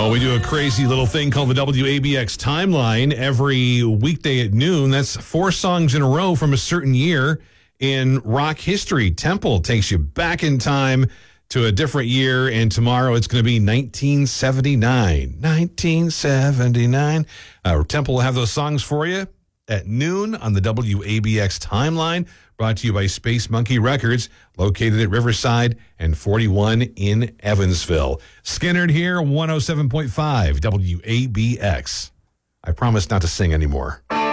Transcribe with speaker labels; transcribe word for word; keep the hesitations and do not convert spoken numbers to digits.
Speaker 1: Well, we do a crazy little thing called the W A B X Timeline every weekday at noon. That's four songs in a row from a certain year in rock history. Temple takes you back in time to a different year, and tomorrow it's going to be nineteen seventy-nine. nineteen seventy-nine. Uh, Temple will have those songs for you at noon on the W A B X Timeline, brought to you by Space Monkey Records, located at Riverside and forty-one in Evansville. Skinnerd here, one oh seven point five W A B X. I promise not to sing anymore.